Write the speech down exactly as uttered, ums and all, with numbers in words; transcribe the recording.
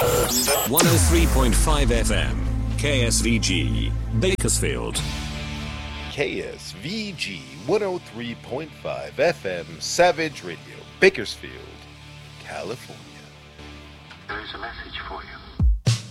one oh three point five F M, K S V G, Bakersfield. K S V G one oh three point five F M, Savage Radio, Bakersfield, California. There is a message for you.